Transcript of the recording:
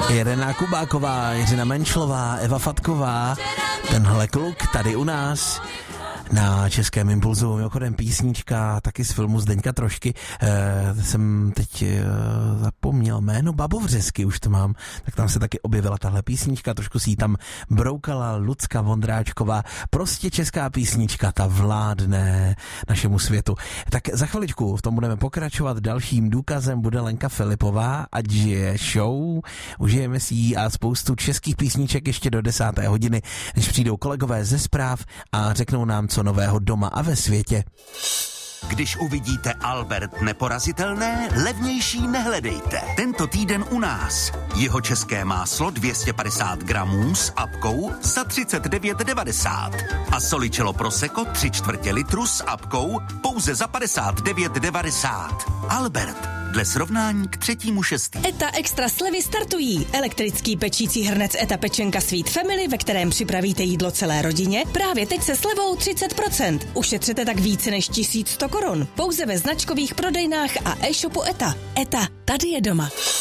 Irena Kubáková, Jiřina Menšlová, Eva Fatková, tenhle kluk tady u nás na Českém impulzu. Mimochodem písnička taky z filmu Zdeňka Trošky. Jsem teď zapomněl jméno, Babovřesky už to mám, tak tam se taky objevila tahle písnička, trošku si ji tam broukala Lucka Vondráčková. Prostě česká písnička, ta vládne našemu světu. Tak za chviličku v tom budeme pokračovat. Dalším důkazem bude Lenka Filipová, ať je show. Užijeme si ji a spoustu českých písniček ještě do 10. hodiny, než přijdou kolegové ze zpráv a řeknou nám, co nového doma a ve světě. Když uvidíte Albert neporazitelné, levnější nehledejte. Tento týden u nás. Jeho české máslo 250 gramů s apkou za 39,90. A soličelo Prosecco 3/4 litru s apkou pouze za 59,90. Albert, dle srovnání k 3.6. ETA extra slevy startují. Elektrický pečící hrnec ETA Pečenka Sweet Family, ve kterém připravíte jídlo celé rodině, právě teď se slevou 30%. Ušetřete tak více než 1100 korun. Pouze ve značkových prodejnách a e-shopu ETA. ETA, tady je doma.